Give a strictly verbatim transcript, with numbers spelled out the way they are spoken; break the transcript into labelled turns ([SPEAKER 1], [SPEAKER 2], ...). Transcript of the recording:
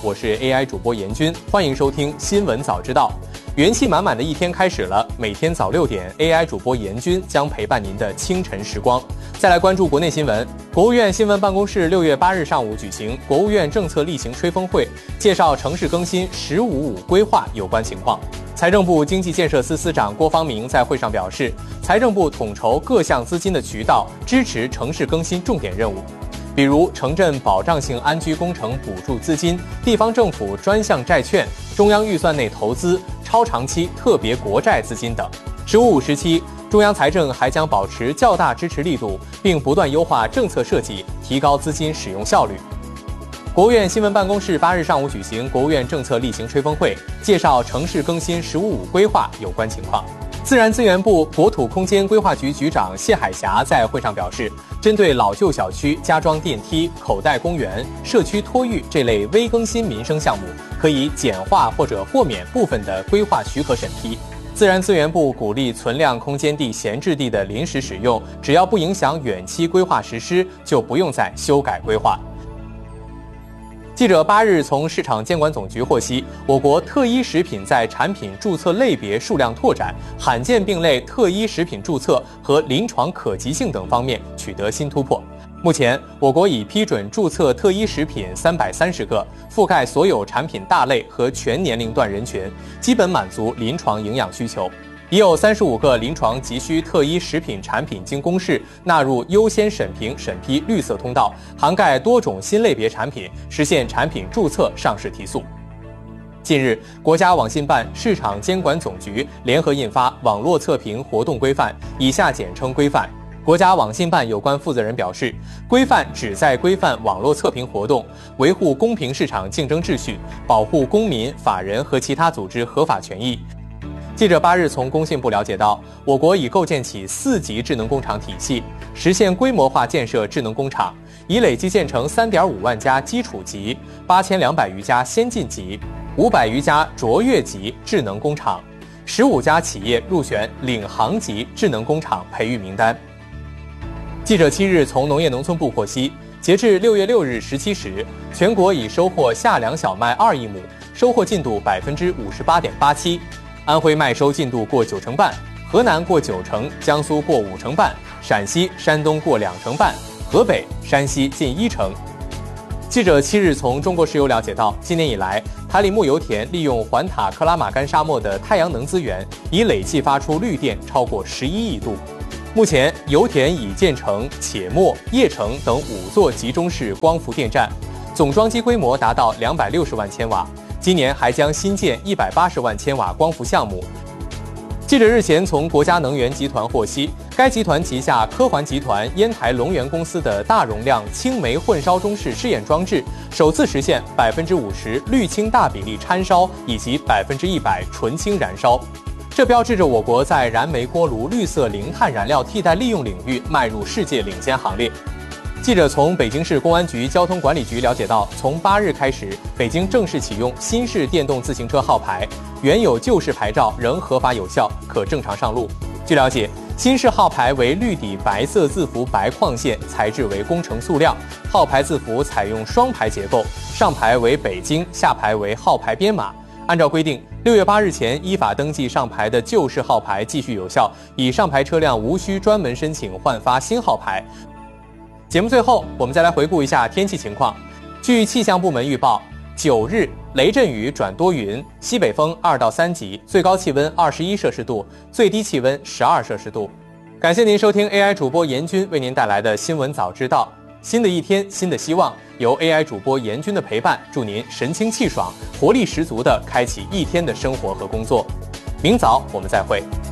[SPEAKER 1] 我是 A I 主播严军，欢迎收听新闻早知道。元气满满的一天开始了，每天早六点 ，A I 主播严军将陪伴您的清晨时光。再来关注国内新闻，国务院新闻办公室六月八日上午举行国务院政策例行吹风会，介绍城市更新“十五五”规划有关情况。财政部经济建设司司长郭方明在会上表示，财政部统筹各项资金的渠道，支持城市更新重点任务。比如城镇保障性安居工程补助资金、地方政府专项债券、中央预算内投资、超长期特别国债资金等。十五五时期，中央财政还将保持较大支持力度，并不断优化政策设计，提高资金使用效率。国务院新闻办公室八日上午举行国务院政策例行吹风会，介绍城市更新“十五五”规划有关情况。自然资源部国土空间规划局局长谢海霞在会上表示，针对老旧小区加装电梯、口袋公园、社区托育这类微更新民生项目，可以简化或者豁免部分的规划许可审批。自然资源部鼓励存量空间地闲置地的临时使用，只要不影响远期规划实施，就不用再修改规划。记者八日从市场监管总局获悉，我国特一食品在产品注册类别数量拓展、罕见病类特一食品注册和临床可及性等方面取得新突破。目前，我国已批准注册特一食品三百三十个，覆盖所有产品大类和全年龄段人群，基本满足临床营养需求。已有三十五个临床急需特一食品产品经公示纳入优先审评审批绿色通道，涵盖多种新类别产品，实现产品注册上市提速。近日，国家网信办、市场监管总局联合印发《网络测评活动规范》，以下简称规范。国家网信办有关负责人表示，规范旨在规范网络测评活动，维护公平市场竞争秩序，保护公民、法人和其他组织合法权益。记者八日从工信部了解到，我国已构建起四级智能工厂体系，实现规模化建设智能工厂，已累计建成 三点五万家基础级、八千两百余家先进级、五百余家卓越级智能工厂，十五家企业入选领航级智能工厂培育名单。记者七日从农业农村部获悉，截至六月六日十七时，全国已收获夏粮小麦二亿亩，收获进度百分之五十八点八七。安徽麦收进度过九成半，河南过九成，江苏过五成半，陕西、山东过两成半，河北、山西近一成。记者七日从中国石油了解到，今年以来，塔里木油田利用环塔克拉玛干沙漠的太阳能资源，已累计发出绿电超过十一亿度。目前，油田已建成且末、叶城等五座集中式光伏电站，总装机规模达到两百六十万千瓦。今年还将新建一百八十万千瓦光伏项目。记者日前从国家能源集团获悉，该集团旗下科环集团烟台龙源公司的大容量氢煤混烧中式试验装置，首次实现百分之五十氯氢大比例掺烧以及百分之一百纯氢燃烧。这标志着我国在燃煤锅炉绿色零碳燃料替代利用领域迈入世界领先行列。记者从北京市公安局交通管理局了解到，从八日开始，北京正式启用新式电动自行车号牌，原有旧式牌照仍合法有效，可正常上路。据了解，新式号牌为绿底白色字符白框线，材质为工程塑料，号牌字符采用双排结构，上牌为北京，下牌为号牌编码。按照规定，六月八日前依法登记上牌的旧式号牌继续有效，已上牌车辆无需专门申请换发新号牌。节目最后，我们再来回顾一下天气情况。据气象部门预报，九日雷阵雨转多云，西北风二到三级，最高气温二十一摄氏度，最低气温十二摄氏度。感谢您收听 A I 主播严军为您带来的新闻早知道。新的一天，新的希望，由 A I 主播严军的陪伴，祝您神清气爽、活力十足地开启一天的生活和工作。明早我们再会。